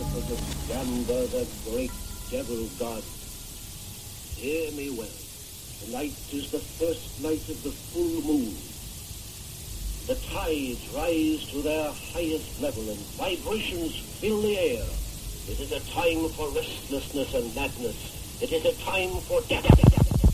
worshippers of Gamba, the great devil god. Hear me well. Tonight is the first night of the full moon. The tides rise to their highest level and vibrations fill the air. It is a time for restlessness and madness. It is a time for death.